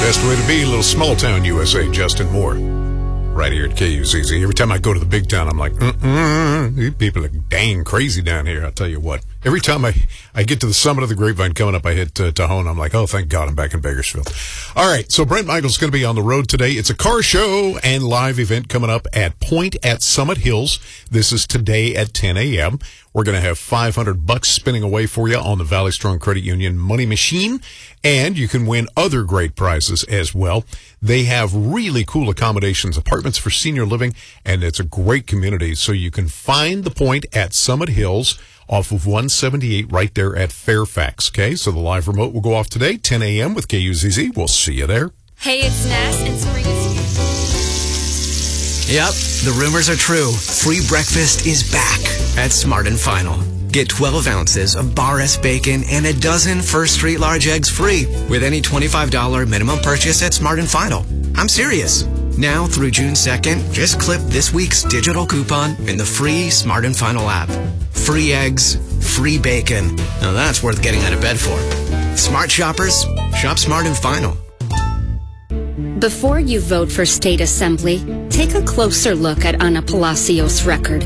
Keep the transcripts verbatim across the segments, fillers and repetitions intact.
Best way to be, a little small town U S A, Justin Moore. Right here at K U Z Z. Every time I go to the big town, I'm like, mm-mm, these people are dang crazy down here, I'll tell you what. Every time I, I get to the summit of the Grapevine coming up, I hit uh, Tahoe, I'm like, oh, thank God I'm back in Bakersfield. All right, so Brent Michaels going to be on the road today. It's a car show and live event coming up at Point at Summit Hills. This is today at ten a.m. We're going to have five hundred bucks spinning away for you on the Valley Strong Credit Union Money Machine, and you can win other great prizes as well. They have really cool accommodations, apartments for senior living, and it's a great community. So you can find the Point at Summit Hills off of one seventy-eight right there at Fairfax. Okay, so the live remote will go off today, ten a.m. with K U Z Z. We'll see you there. Hey, it's Ness and Spring is Yep, the rumors are true. Free breakfast is back at Smart and Final. Get twelve ounces of Bar S bacon and a dozen First Street large eggs free with any twenty-five dollars minimum purchase at Smart and Final. I'm serious. Now through June second, just clip this week's digital coupon in the free Smart and Final app. Free eggs, free bacon. Now that's worth getting out of bed for. Smart shoppers, shop Smart and Final. Before you vote for state assembly, take a closer look at Ana Palacios' record.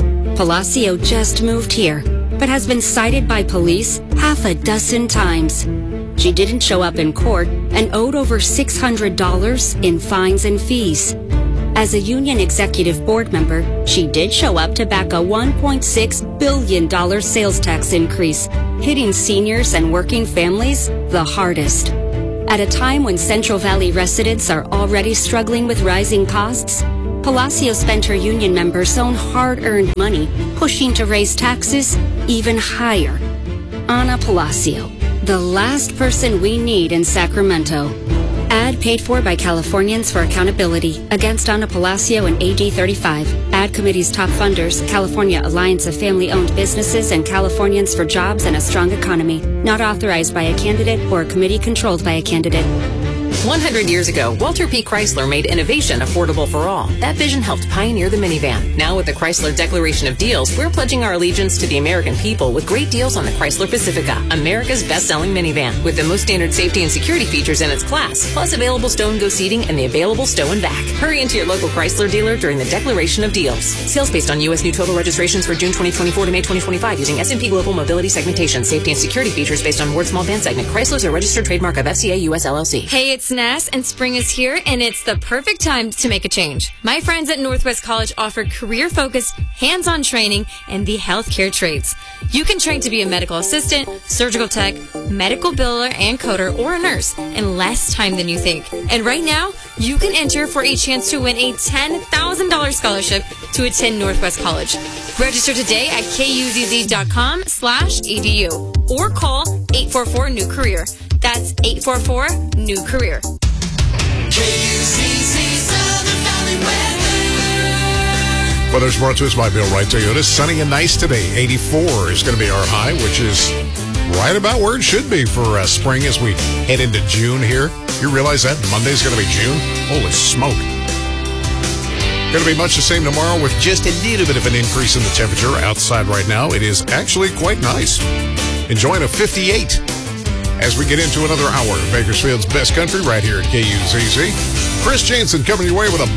Palacio just moved here, but has been cited by police half a dozen times. She didn't show up in court and owed over six hundred dollars in fines and fees. As a union executive board member, she did show up to back a one point six billion dollars sales tax increase, hitting seniors and working families the hardest. At a time when Central Valley residents are already struggling with rising costs, Palacio spent her union members' own hard-earned money pushing to raise taxes even higher. Ana Palacio, the last person we need in Sacramento. Ad paid for by Californians for Accountability against Ana Palacio and A D thirty-five. Ad committee's top funders, California Alliance of Family-Owned Businesses and Californians for Jobs and a Strong Economy. Not authorized by a candidate or a committee controlled by a candidate. one hundred years ago, Walter P. Chrysler made innovation affordable for all. That vision helped pioneer the minivan. Now with the Chrysler Declaration of Deals, we're pledging our allegiance to the American people with great deals on the Chrysler Pacifica, America's best-selling minivan, with the most standard safety and security features in its class, plus available stow-and-go seating and the available stow and back. Hurry into your local Chrysler dealer during the Declaration of Deals. Sales based on U S new total registrations for June twenty twenty-four to May twenty twenty-five using S and P Global Mobility Segmentation. Safety and security features based on Ward Small Van Segment. Chrysler's a registered trademark of F C A U S L L C. Hey, it's Ness and spring is here, and it's the perfect time to make a change. My friends at Northwest College offer career-focused, hands-on training in the healthcare trades. You can train to be a medical assistant, surgical tech, medical biller, and coder, or a nurse in less time than you think. And right now, you can enter for a chance to win a ten thousand dollars scholarship to attend Northwest College. Register today at kuzz.com slash edu or call eight four four new career. That's eight four four new career. K U Z Z Southern Valley weather. Weather's brought to us by Bill Wright Toyota. Sunny and nice today. eighty-four is going to be our high, which is right about where it should be for uh, spring as we head into June here. You realize that Monday's going to be June? Holy smoke. Going to be much the same tomorrow with just a little bit of an increase in the temperature outside right now. It is actually quite nice. Enjoying a fifty-eight as we get into another hour of Bakersfield's best country right here at K U Z Z. Chris Jansen coming your way with a